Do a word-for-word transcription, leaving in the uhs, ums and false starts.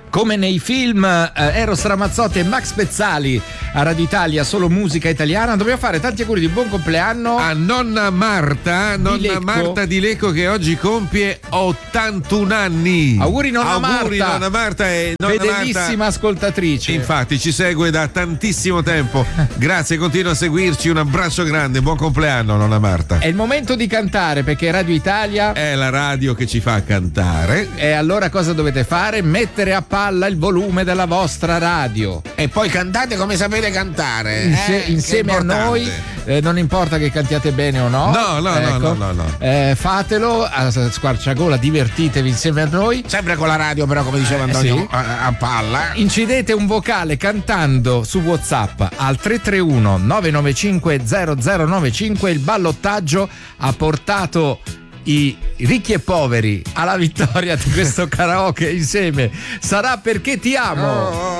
Come nei film eh, Eros Ramazzotti e Max Pezzali a Radio Italia, solo musica italiana. Dobbiamo fare tanti auguri di buon compleanno a nonna Marta, nonna Lecco. Marta di Lecco, che oggi compie ottantuno anni. Auguri nonna auguri, Marta. nonna Marta e nonna fedelissima Marta, ascoltatrice. infatti ci segue da tantissimo tempo. Grazie, continua a seguirci. Un abbraccio grande, buon compleanno nonna Marta. È il momento di cantare, perché Radio Italia è la radio che ci fa cantare. E allora cosa dovete fare? Mettere a palla il volume della vostra radio. E poi cantate come sapete cantare. Inse- eh, insieme a noi, eh, non importa che cantiate bene o no. No, no, ecco, no, no, no, no. Eh, fatelo a squarciagola, divertitevi insieme a noi. Sempre con la radio, però, come diceva Antonio, sì. a, a palla. Incidete un vocale cantando su WhatsApp al tre tre uno nove nove cinque zero zero nove cinque. Il ballottaggio ha portato i ricchi e poveri alla vittoria di questo karaoke insieme. Sarà perché ti amo. Oh, oh.